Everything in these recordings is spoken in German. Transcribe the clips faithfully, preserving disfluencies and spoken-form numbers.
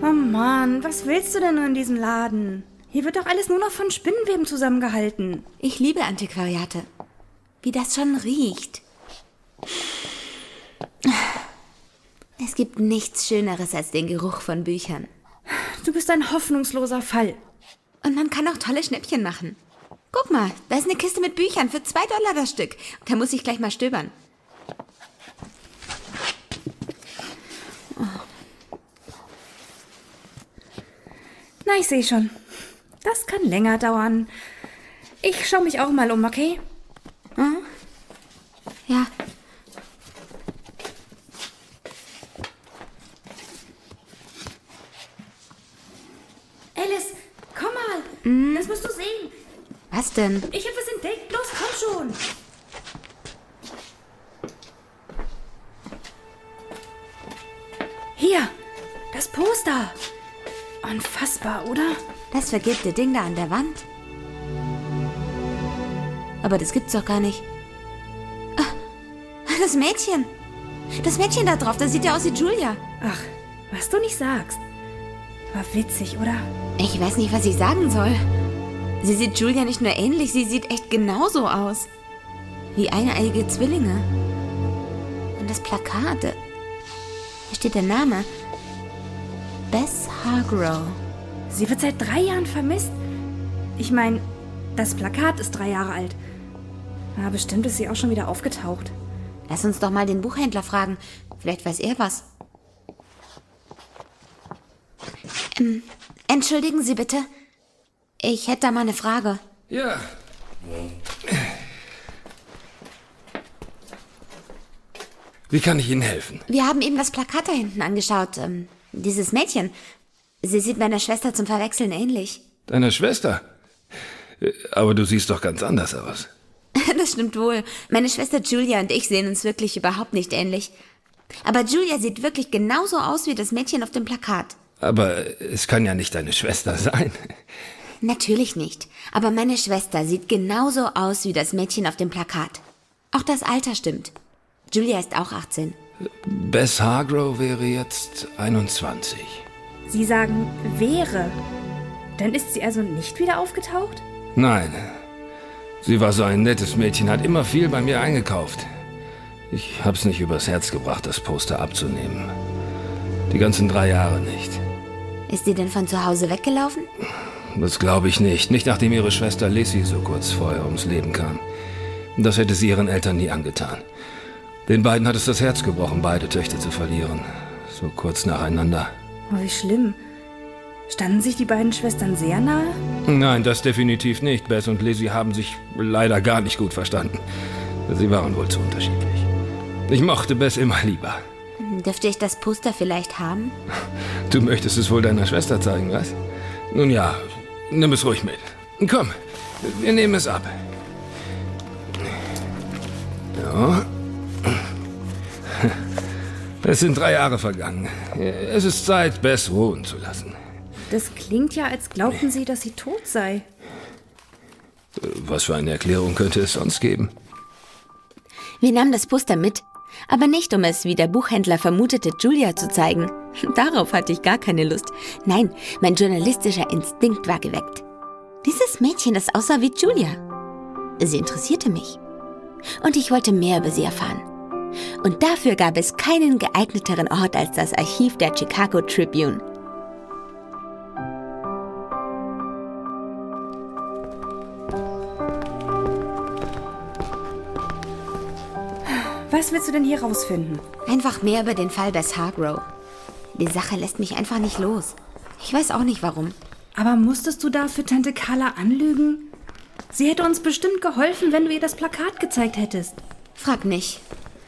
Oh Mann, was willst du denn nur in diesem Laden? Hier wird doch alles nur noch von Spinnenweben zusammengehalten. Ich liebe Antiquariate. Wie das schon riecht. Es gibt nichts Schöneres als den Geruch von Büchern. Du bist ein hoffnungsloser Fall. Und man kann auch tolle Schnäppchen machen. Guck mal, da ist eine Kiste mit Büchern für zwei Dollar das Stück. Da muss ich gleich mal stöbern. Oh. Na, ich sehe schon. Das kann länger dauern. Ich schaue mich auch mal um, okay? Hm? Ja. Alice, komm mal. Mm. Das musst du sehen. Was denn? Ich habe was entdeckt. Los, komm schon. Hier, das Poster. Unfassbar, oder? Das vergilbte Ding da an der Wand? Aber das gibt's doch gar nicht. Ah, das Mädchen. Das Mädchen da drauf, das sieht ja aus wie Julia. Ach, was du nicht sagst. War witzig, oder? Ich weiß nicht, was ich sagen soll. Sie sieht Julia nicht nur ähnlich, sie sieht echt genauso aus. Wie eineige Zwillinge. Und das Plakat, da steht der Name. Bess Hargrove. Sie wird seit drei Jahren vermisst. Ich meine, das Plakat ist drei Jahre alt. Na, bestimmt ist sie auch schon wieder aufgetaucht. Lass uns doch mal den Buchhändler fragen. Vielleicht weiß er was. Ähm, entschuldigen Sie bitte. Ich hätte da mal eine Frage. Ja. Wie kann ich Ihnen helfen? Wir haben eben das Plakat da hinten angeschaut. Ähm, dieses Mädchen. Sie sieht meiner Schwester zum Verwechseln ähnlich. Deiner Schwester? Aber du siehst doch ganz anders aus. Das stimmt wohl. Meine Schwester Julia und ich sehen uns wirklich überhaupt nicht ähnlich. Aber Julia sieht wirklich genauso aus wie das Mädchen auf dem Plakat. Aber es kann ja nicht deine Schwester sein. Natürlich nicht. Aber meine Schwester sieht genauso aus wie das Mädchen auf dem Plakat. Auch das Alter stimmt. Julia ist auch achtzehn. Bess Hargrove wäre jetzt einundzwanzig. Sie sagen, wäre. Dann ist sie also nicht wieder aufgetaucht? Nein. Sie war so ein nettes Mädchen, hat immer viel bei mir eingekauft. Ich hab's nicht übers Herz gebracht, das Poster abzunehmen. Die ganzen drei Jahre nicht. Ist sie denn von zu Hause weggelaufen? Das glaube ich nicht. Nicht nachdem ihre Schwester Lizzie so kurz vorher ums Leben kam. Das hätte sie ihren Eltern nie angetan. Den beiden hat es das Herz gebrochen, beide Töchter zu verlieren. So kurz nacheinander. Oh, wie schlimm. Standen sich die beiden Schwestern sehr nahe? Nein, das definitiv nicht. Bess und Lizzie haben sich leider gar nicht gut verstanden. Sie waren wohl zu unterschiedlich. Ich mochte Bess immer lieber. Dürfte ich das Poster vielleicht haben? Du möchtest es wohl deiner Schwester zeigen, was? Nun ja, nimm es ruhig mit. Komm, wir nehmen es ab. Ja. Es sind drei Jahre vergangen. Es ist Zeit, Bess ruhen zu lassen. Das klingt ja, als glaubten Sie, dass sie tot sei. Was für eine Erklärung könnte es sonst geben? Wir nahmen das Poster mit, aber nicht, um es, wie der Buchhändler vermutete, Julia zu zeigen. Darauf hatte ich gar keine Lust. Nein, mein journalistischer Instinkt war geweckt. Dieses Mädchen, das aussah wie Julia. Sie interessierte mich. Und ich wollte mehr über sie erfahren. Und dafür gab es keinen geeigneteren Ort als das Archiv der Chicago Tribune. Was willst du denn hier rausfinden? Einfach mehr über den Fall Bess Hargrove. Die Sache lässt mich einfach nicht los. Ich weiß auch nicht warum. Aber musstest du dafür Tante Carla anlügen? Sie hätte uns bestimmt geholfen, wenn du ihr das Plakat gezeigt hättest. Frag nicht.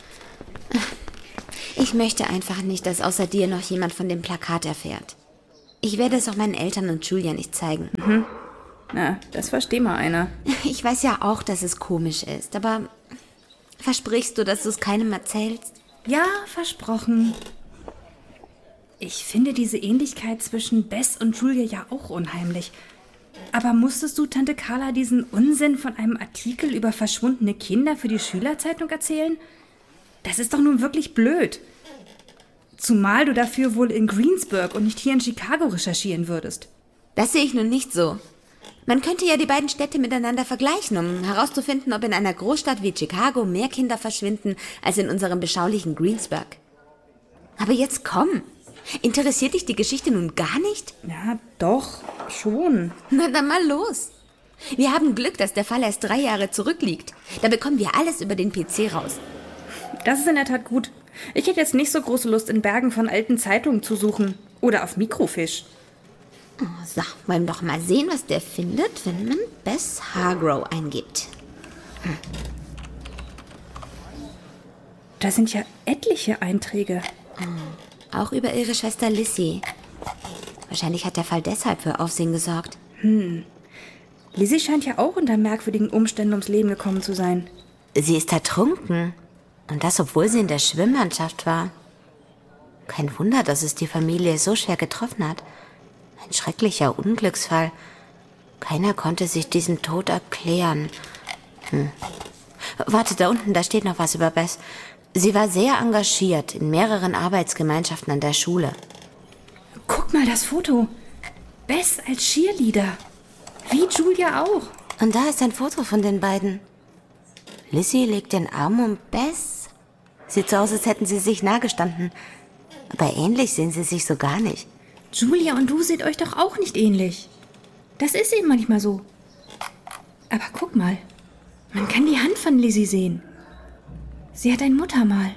Ich möchte einfach nicht, dass außer dir noch jemand von dem Plakat erfährt. Ich werde es auch meinen Eltern und Julia nicht zeigen. Mhm. Na, das versteht mal einer. Ich weiß ja auch, dass es komisch ist, aber versprichst du, dass du es keinem erzählst? Ja, versprochen. Ich finde diese Ähnlichkeit zwischen Bess und Julia ja auch unheimlich. Aber musstest du Tante Carla diesen Unsinn von einem Artikel über verschwundene Kinder für die Schülerzeitung erzählen? Das ist doch nun wirklich blöd. Zumal du dafür wohl in Greensburg und nicht hier in Chicago recherchieren würdest. Das sehe ich nun nicht so. Man könnte ja die beiden Städte miteinander vergleichen, um herauszufinden, ob in einer Großstadt wie Chicago mehr Kinder verschwinden als in unserem beschaulichen Greensburg. Aber jetzt komm. Interessiert dich die Geschichte nun gar nicht? Ja, doch, schon. Na dann mal los. Wir haben Glück, dass der Fall erst drei Jahre zurückliegt. Da bekommen wir alles über den P C raus. Das ist in der Tat gut. Ich hätte jetzt nicht so große Lust, in Bergen von alten Zeitungen zu suchen. Oder auf Mikrofisch. Oh, so, wollen wir doch mal sehen, was der findet, wenn man Bess Hargrove eingibt. Hm. Da sind ja etliche Einträge. Oh, auch über ihre Schwester Lizzie. Wahrscheinlich hat der Fall deshalb für Aufsehen gesorgt. Hm. Lizzie scheint ja auch unter merkwürdigen Umständen ums Leben gekommen zu sein. Sie ist ertrunken. Und das, obwohl sie in der Schwimmmannschaft war. Kein Wunder, dass es die Familie so schwer getroffen hat. Ein schrecklicher Unglücksfall. Keiner konnte sich diesen Tod erklären. Hm. Warte, da unten, da steht noch was über Bess. Sie war sehr engagiert in mehreren Arbeitsgemeinschaften an der Schule. Guck mal das Foto. Bess als Cheerleader. Wie Julia auch. Und da ist ein Foto von den beiden. Lizzie legt den Arm um Bess. Sieht so aus, als hätten sie sich nahe gestanden. Aber ähnlich sehen sie sich so gar nicht. Julia und du seht euch doch auch nicht ähnlich. Das ist eben manchmal so. Aber guck mal, man kann die Hand von Lizzie sehen. Sie hat ein Muttermal.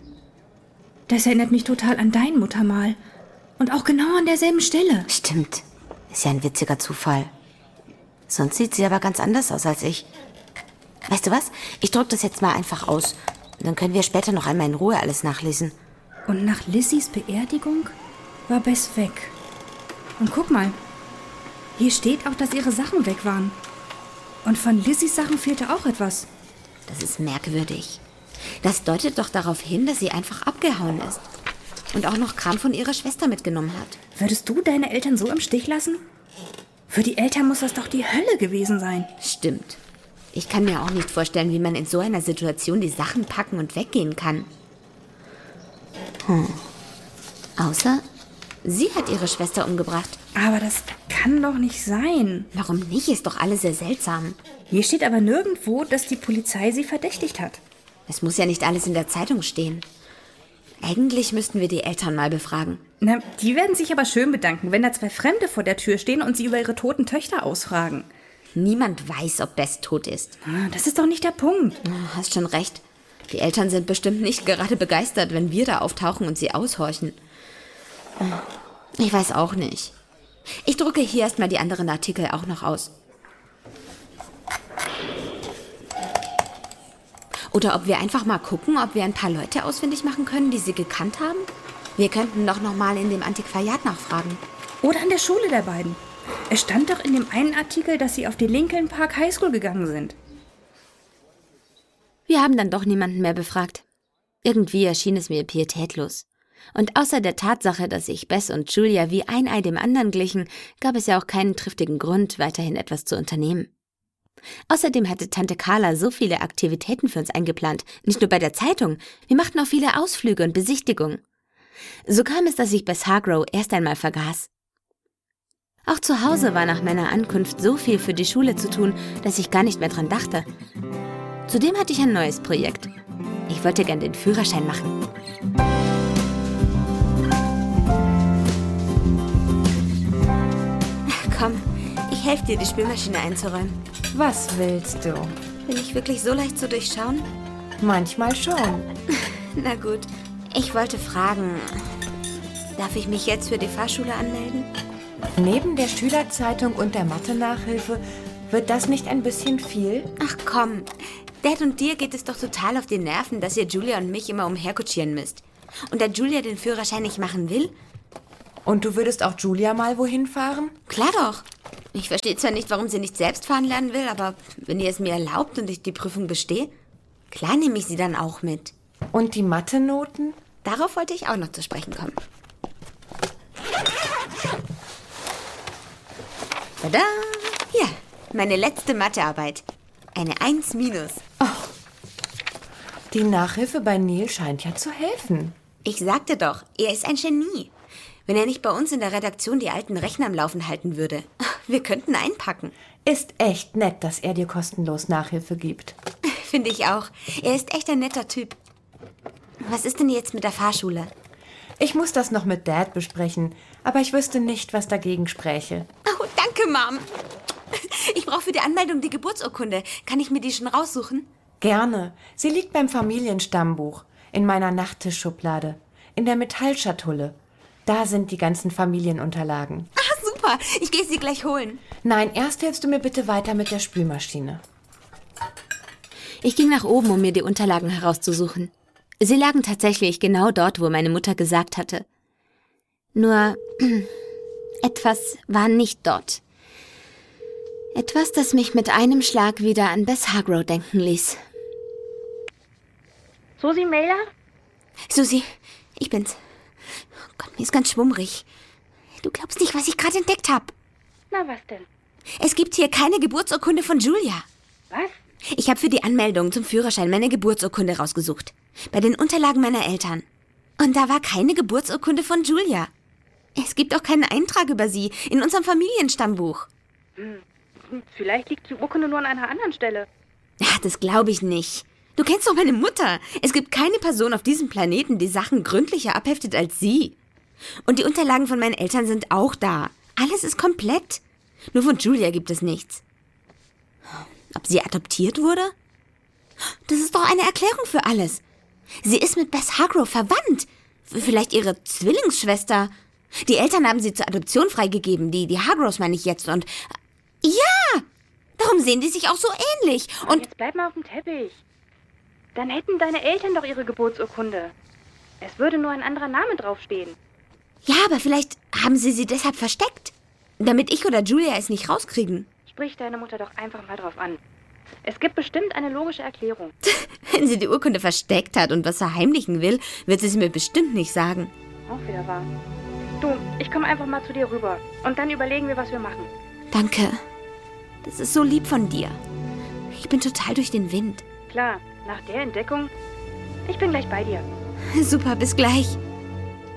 Das erinnert mich total an dein Muttermal. Und auch genau an derselben Stelle. Stimmt. Ist ja ein witziger Zufall. Sonst sieht sie aber ganz anders aus als ich. Weißt du was? Ich drück das jetzt mal einfach aus. Dann können wir später noch einmal in Ruhe alles nachlesen. Und nach Lizzies Beerdigung war Bess weg. Und guck mal, hier steht auch, dass ihre Sachen weg waren. Und von Lizzies Sachen fehlte auch etwas. Das ist merkwürdig. Das deutet doch darauf hin, dass sie einfach abgehauen ist. Und auch noch Kram von ihrer Schwester mitgenommen hat. Würdest du deine Eltern so im Stich lassen? Für die Eltern muss das doch die Hölle gewesen sein. Stimmt. Ich kann mir auch nicht vorstellen, wie man in so einer Situation die Sachen packen und weggehen kann. Hm. Außer, sie hat ihre Schwester umgebracht. Aber das kann doch nicht sein. Warum nicht? Ist doch alles sehr seltsam. Hier steht aber nirgendwo, dass die Polizei sie verdächtigt hat. Es muss ja nicht alles in der Zeitung stehen. Eigentlich müssten wir die Eltern mal befragen. Na, die werden sich aber schön bedanken, wenn da zwei Fremde vor der Tür stehen und sie über ihre toten Töchter ausfragen. Niemand weiß, ob Bess tot ist. Das ist doch nicht der Punkt. Hast schon recht. Die Eltern sind bestimmt nicht gerade begeistert, wenn wir da auftauchen und sie aushorchen. Ich weiß auch nicht. Ich drucke hier erstmal die anderen Artikel auch noch aus. Oder ob wir einfach mal gucken, ob wir ein paar Leute ausfindig machen können, die sie gekannt haben. Wir könnten doch noch mal in dem Antiquariat nachfragen. Oder an der Schule der beiden. Es stand doch in dem einen Artikel, dass sie auf die Lincoln Park High School gegangen sind. Wir haben dann doch niemanden mehr befragt. Irgendwie erschien es mir pietätlos. Und außer der Tatsache, dass sich Bess und Julia wie ein Ei dem anderen glichen, gab es ja auch keinen triftigen Grund, weiterhin etwas zu unternehmen. Außerdem hatte Tante Carla so viele Aktivitäten für uns eingeplant, nicht nur bei der Zeitung, wir machten auch viele Ausflüge und Besichtigungen. So kam es, dass ich Bess Hargrove erst einmal vergaß. Auch zu Hause war nach meiner Ankunft so viel für die Schule zu tun, dass ich gar nicht mehr dran dachte. Zudem hatte ich ein neues Projekt. Ich wollte gern den Führerschein machen. Komm, ich helfe dir, die Spülmaschine einzuräumen. Was willst du? Bin ich wirklich so leicht zu durchschauen? Manchmal schon. Na gut, ich wollte fragen, darf ich mich jetzt für die Fahrschule anmelden? Neben der Schülerzeitung und der Mathe-Nachhilfe wird das nicht ein bisschen viel? Ach komm, Dad und dir geht es doch total auf die Nerven, dass ihr Julia und mich immer umherkutschieren müsst. Und da Julia den Führerschein nicht machen will? Und du würdest auch Julia mal wohin fahren? Klar doch. Ich verstehe zwar nicht, warum sie nicht selbst fahren lernen will, aber wenn ihr es mir erlaubt und ich die Prüfung bestehe, klar nehme ich sie dann auch mit. Und die Mathe-Noten? Darauf wollte ich auch noch zu sprechen kommen. Tada! Hier, meine letzte Mathearbeit. Eine eins minus. Oh, die Nachhilfe bei Neil scheint ja zu helfen. Ich sagte doch, er ist ein Genie. Wenn er nicht bei uns in der Redaktion die alten Rechner am Laufen halten würde. Wir könnten einpacken. Ist echt nett, dass er dir kostenlos Nachhilfe gibt. Finde ich auch. Er ist echt ein netter Typ. Was ist denn jetzt mit der Fahrschule? Ich muss das noch mit Dad besprechen, aber ich wüsste nicht, was dagegen spräche. Oh, danke, Mom. Ich brauche für die Anmeldung die Geburtsurkunde. Kann ich mir die schon raussuchen? Gerne. Sie liegt beim Familienstammbuch, in meiner Nachttischschublade, in der Metallschatulle. Da sind die ganzen Familienunterlagen. Ah, super. Ich gehe sie gleich holen. Nein, erst hilfst du mir bitte weiter mit der Spülmaschine. Ich ging nach oben, um mir die Unterlagen herauszusuchen. Sie lagen tatsächlich genau dort, wo meine Mutter gesagt hatte. Nur etwas war nicht dort. Etwas, das mich mit einem Schlag wieder an Bess Hargrove denken ließ. Susi Mailer? Susi, ich bin's. Oh Gott, mir ist ganz schwummrig. Du glaubst nicht, was ich gerade entdeckt habe. Na, was denn? Es gibt hier keine Geburtsurkunde von Julia. Was? Ich habe für die Anmeldung zum Führerschein meine Geburtsurkunde rausgesucht. Bei den Unterlagen meiner Eltern. Und da war keine Geburtsurkunde von Julia. Es gibt auch keinen Eintrag über sie in unserem Familienstammbuch. Hm. Vielleicht liegt die Urkunde nur an einer anderen Stelle. Ach, das glaube ich nicht. Du kennst doch meine Mutter. Es gibt keine Person auf diesem Planeten, die Sachen gründlicher abheftet als sie. Und die Unterlagen von meinen Eltern sind auch da. Alles ist komplett. Nur von Julia gibt es nichts. Ob sie adoptiert wurde? Das ist doch eine Erklärung für alles. Sie ist mit Bess Hargrove verwandt. Vielleicht ihre Zwillingsschwester. Die Eltern haben sie zur Adoption freigegeben. Die, die Hargroves meine ich jetzt. Und ja, darum sehen die sich auch so ähnlich. Und jetzt bleib mal auf dem Teppich. Dann hätten deine Eltern doch ihre Geburtsurkunde. Es würde nur ein anderer Name draufstehen. Ja, aber vielleicht haben sie sie deshalb versteckt. Damit ich oder Julia es nicht rauskriegen. Sprich deine Mutter doch einfach mal drauf an. Es gibt bestimmt eine logische Erklärung. Wenn sie die Urkunde versteckt hat und was verheimlichen will, wird sie es mir bestimmt nicht sagen. Auch wieder wahr. Du, ich komme einfach mal zu dir rüber. Und dann überlegen wir, was wir machen. Danke. Das ist so lieb von dir. Ich bin total durch den Wind. Klar, nach der Entdeckung. Ich bin gleich bei dir. Super, bis gleich.